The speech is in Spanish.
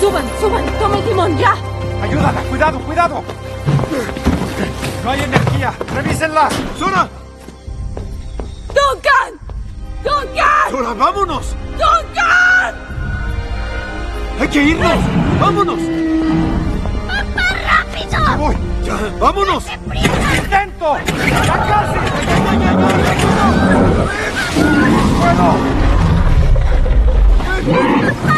Suban, suban, toma el timón, ya. Ayúdala, cuidado, cuidado. No hay energía, revísenla. ¡Sora! ¡Duncan! ¡Duncan! ¡Sora, vámonos! ¡Duncan! ¡Hay que irnos! ¡Vámonos! ¡Más rápido! ¡Ya voy! ¡Ya! ¡Vámonos! ¡Intento! ¡Ya casi! ¡Puedo!